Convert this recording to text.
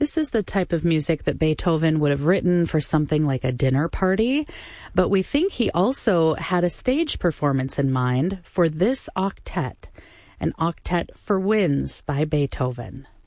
This is the type of music that Beethoven would have written for something like a dinner party, but we think he also had a stage performance in mind for this octet, an octet for winds by Beethoven.